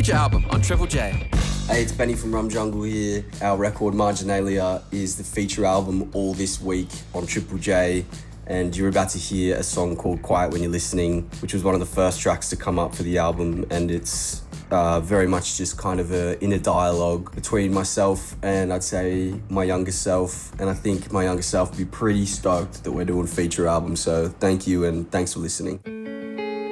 feature album on Triple J. Hey, it's Benny from Rum Jungle here. Our record Marginalia is the feature album all this week on Triple J, and you're about to hear a song called Quiet When You're Listening, which was one of the first tracks to come up for the album, and it's very much just kind of an inner dialogue between myself and I'd say my younger self, and I think my younger self would be pretty stoked that we're doing a feature album, so thank you and thanks for listening.